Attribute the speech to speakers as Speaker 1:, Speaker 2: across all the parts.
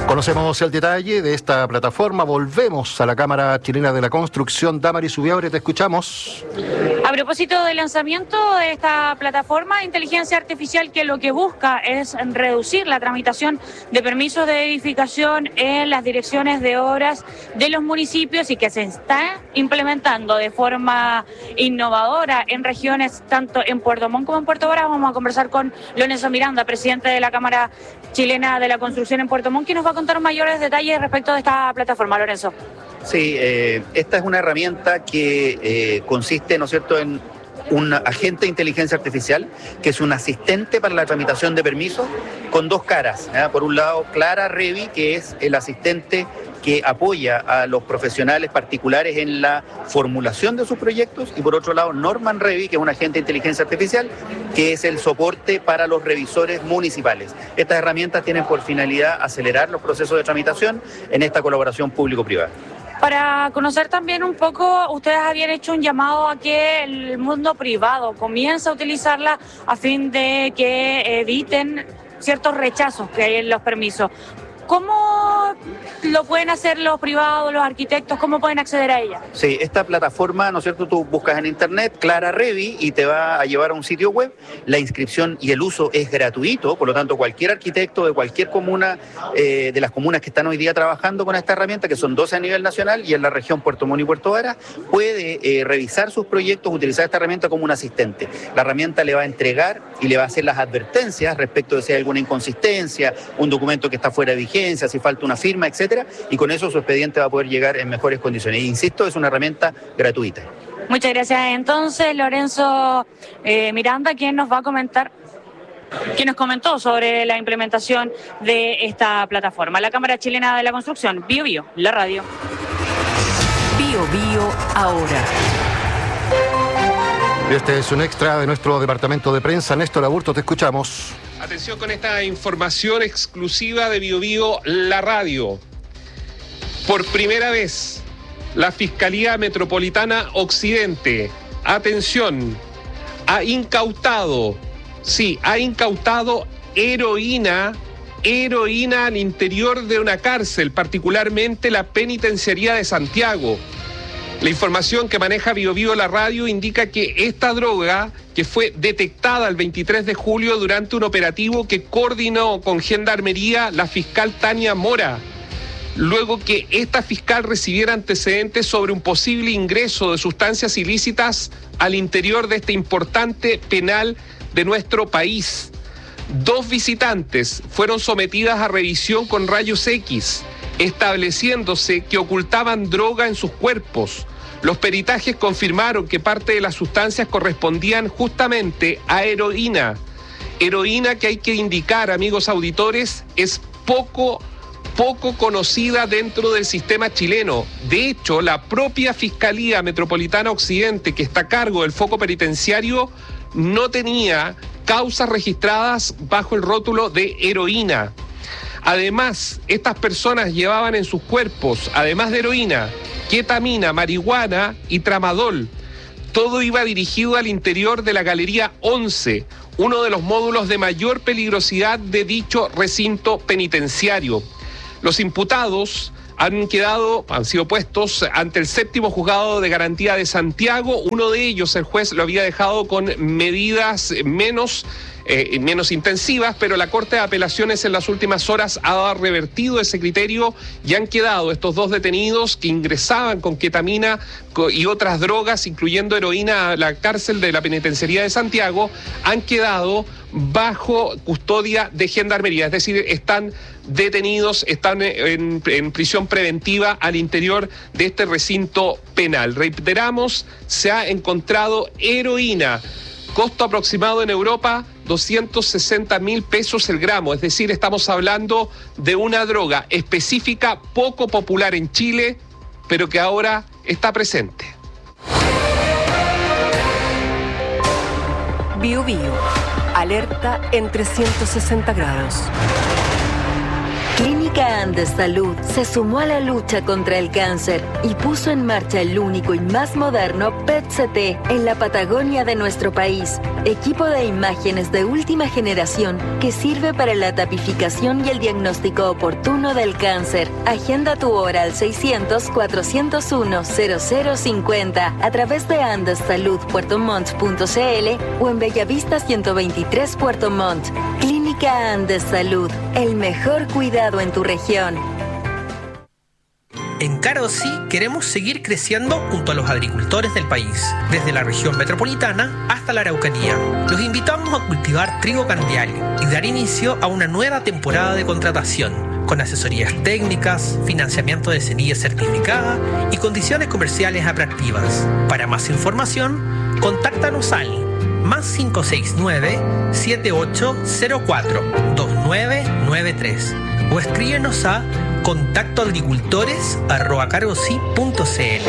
Speaker 1: Conocemos el detalle de esta plataforma. Volvemos a la Cámara Chilena de la Construcción. Damaris Ubiabre, te escuchamos.
Speaker 2: A propósito del lanzamiento de esta plataforma de inteligencia artificial, que lo que busca es reducir la tramitación de permisos de edificación en las direcciones de obras de los municipios y que se está implementando de forma innovadora en regiones tanto en Puerto Montt como en Puerto Varas. Vamos a conversar con Lorenzo Miranda, presidente de la Cámara Chilena de la Construcción en Puerto Montt, que nos va a contar mayores detalles respecto de esta plataforma. Lorenzo.
Speaker 3: Sí, esta es una herramienta que consiste, ¿no es cierto?, en un agente de inteligencia artificial, que es un asistente para la tramitación de permisos, con dos caras. Por un lado, Clara Revi, que es el asistente que apoya a los profesionales particulares en la formulación de sus proyectos, y por otro lado, Norman Revi, que es un agente de inteligencia artificial, que es el soporte para los revisores municipales. Estas herramientas tienen por finalidad acelerar los procesos de tramitación en esta colaboración público-privada.
Speaker 2: Para conocer también un poco, ustedes habían hecho un llamado a que el mundo privado comience a utilizarla a fin de que eviten ciertos rechazos que hay en los permisos. ¿Cómo lo pueden hacer los privados, los arquitectos? ¿Cómo pueden acceder a ella?
Speaker 3: Sí, esta plataforma, ¿no es cierto?, tú buscas en internet Clara Revi y te va a llevar a un sitio web. La inscripción y el uso es gratuito, por lo tanto cualquier arquitecto de cualquier comuna, de las comunas que están hoy día trabajando con esta herramienta, que son 12 a nivel nacional y en la región Puerto Montt y Puerto Varas, puede revisar sus proyectos, utilizar esta herramienta como un asistente. La herramienta le va a entregar y le va a hacer las advertencias respecto de si hay alguna inconsistencia, un documento que está fuera de vigencia, si falta una firma, etcétera, y con eso su expediente va a poder llegar en mejores condiciones. E insisto, es una herramienta gratuita.
Speaker 2: Muchas gracias. Entonces, Lorenzo Miranda, quien nos va a comentar, quien nos comentó sobre la implementación de esta plataforma. La Cámara Chilena de la Construcción, Bio Bio, la radio.
Speaker 4: Bio Bio ahora.
Speaker 1: Este es un extra de nuestro departamento de prensa. Néstor Aburto, te escuchamos.
Speaker 5: Atención con esta información exclusiva de Bio Bio, la radio. Por primera vez, la Fiscalía Metropolitana Occidente, atención, ha incautado heroína al interior de una cárcel, particularmente la Penitenciaría de Santiago. La información que maneja Bio Bio la radio indica que esta droga, que fue detectada el 23 de julio durante un operativo que coordinó con Gendarmería la fiscal Tania Mora, luego que esta fiscal recibiera antecedentes sobre un posible ingreso de sustancias ilícitas al interior de este importante penal de nuestro país. 2 visitantes fueron sometidas a revisión con rayos X, estableciéndose que ocultaban droga en sus cuerpos. Los peritajes confirmaron que parte de las sustancias correspondían justamente a heroína. Heroína que hay que indicar, amigos auditores, es poco conocida dentro del sistema chileno. De hecho, la propia Fiscalía Metropolitana Occidente, que está a cargo del foco penitenciario, no tenía causas registradas bajo el rótulo de heroína. Además, estas personas llevaban en sus cuerpos, además de heroína, ketamina, marihuana y tramadol. Todo iba dirigido al interior de la Galería 11, uno de los módulos de mayor peligrosidad de dicho recinto penitenciario. Los imputados han sido puestos ante el 7º Juzgado de Garantía de Santiago. Uno de ellos, el juez lo había dejado con medidas menos intensivas, pero la Corte de Apelaciones en las últimas horas ha revertido ese criterio y han quedado estos 2 detenidos que ingresaban con ketamina y otras drogas, incluyendo heroína, a la cárcel de la Penitenciaría de Santiago, han quedado bajo custodia de Gendarmería, es decir, están detenidos, están en prisión preventiva al interior de este recinto penal. Reiteramos, se ha encontrado heroína, costo aproximado en Europa, 260.000 pesos el gramo, es decir, estamos hablando de una droga específica, poco popular en Chile, pero que ahora está presente.
Speaker 4: Bio Bio, alerta en 360 grados.
Speaker 6: Clínica Andes Salud se sumó a la lucha contra el cáncer y puso en marcha el único y más moderno PET-CT en la Patagonia de nuestro país. Equipo de imágenes de última generación que sirve para la tipificación y el diagnóstico oportuno del cáncer. Agenda tu hora al 600-401-0050 a través de andessaludpuertomont.cl o en Bellavista 123 Puerto Montt. Clínica Andes Salud, el mejor cuidado en tu región.
Speaker 7: En Carosí queremos seguir creciendo junto a los agricultores del país, desde la región metropolitana hasta la Araucanía. Los invitamos a cultivar trigo candial y dar inicio a una nueva temporada de contratación, con asesorías técnicas, financiamiento de semillas certificada y condiciones comerciales atractivas. Para más información, contáctanos al +569 7804 2993 o escríbenos a contactoagricultores@carosí.cl.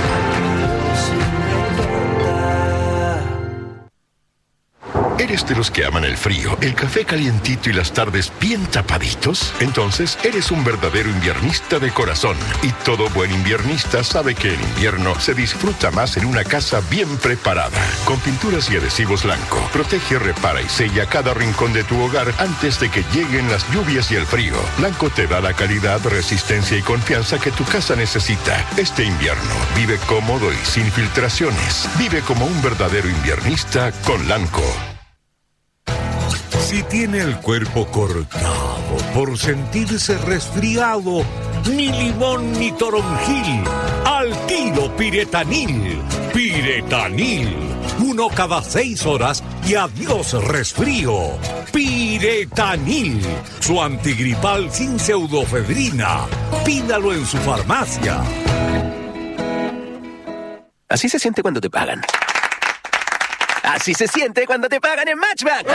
Speaker 8: ¿Eres de los que aman el frío, el café calientito y las tardes bien tapaditos? Entonces, eres un verdadero inviernista de corazón. Y todo buen inviernista sabe que el invierno se disfruta más en una casa bien preparada. Con pinturas y adhesivos Lanco, protege, repara y sella cada rincón de tu hogar antes de que lleguen las lluvias y el frío. Lanco te da la calidad, resistencia y confianza que tu casa necesita. Este invierno, vive cómodo y sin filtraciones. Vive como un verdadero inviernista con Lanco.
Speaker 9: Si tiene el cuerpo cortado por sentirse resfriado, ni limón ni toronjil, al tiro Piretanil. Piretanil, 1 cada 6 horas y adiós resfrío. Piretanil, su antigripal sin pseudofedrina. Pídalo en su farmacia.
Speaker 10: Así se siente cuando te pagan. Así se siente cuando te pagan en Matchbank.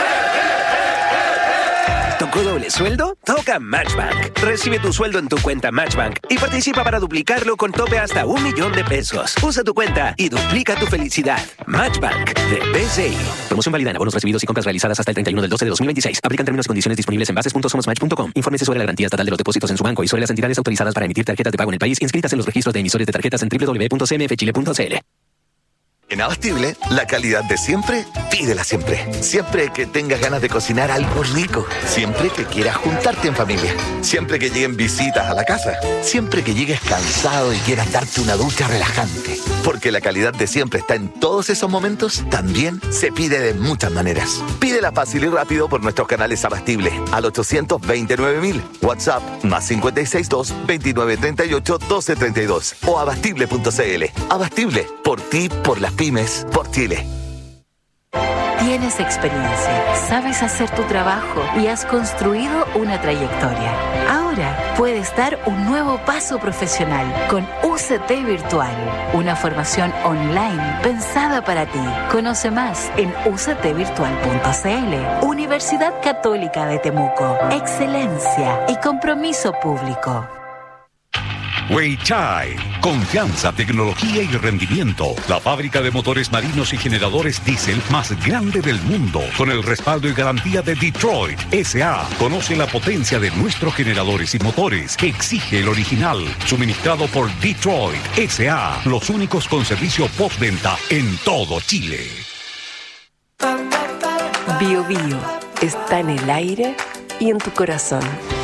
Speaker 10: ¿Tocó doble sueldo? Toca Matchbank. Recibe tu sueldo en tu cuenta Matchbank y participa para duplicarlo con tope hasta $1.000.000. Usa tu cuenta y duplica tu felicidad. Matchbank de BCI. Promoción válida en abonos recibidos y compras realizadas hasta el 31/12/2026. Aplican términos y condiciones disponibles en bases.somosmatch.com. Infórmese sobre la garantía estatal de los depósitos en su banco y sobre las entidades autorizadas para emitir tarjetas de pago en el país inscritas en los registros de emisores de tarjetas en www.cmfchile.cl.
Speaker 11: En Abastible, la calidad de siempre, pídela siempre. Siempre que tengas ganas de cocinar algo rico. Siempre que quieras juntarte en familia. Siempre que lleguen visitas a la casa. Siempre que llegues cansado y quieras darte una ducha relajante. Porque la calidad de siempre está en todos esos momentos, también se pide de muchas maneras. Pídela fácil y rápido por nuestros canales Abastible al 829.000. WhatsApp +562 2938 1232 o abastible.cl. Abastible, por ti, por las pymes, por Chile.
Speaker 4: Tienes experiencia, sabes hacer tu trabajo y has construido una trayectoria. Ahora puedes dar un nuevo paso profesional con UCT Virtual, una formación online pensada para ti. Conoce más en uctvirtual.cl. Universidad Católica de Temuco. Excelencia y compromiso público.
Speaker 9: Weichai, confianza, tecnología y rendimiento. La fábrica de motores marinos y generadores diésel más grande del mundo, con el respaldo y garantía de Detroit S.A. Conoce la potencia de nuestros generadores y motores que exige el original, suministrado por Detroit S.A. Los únicos con servicio postventa en todo Chile.
Speaker 12: Bio Bio está en el aire y en tu corazón.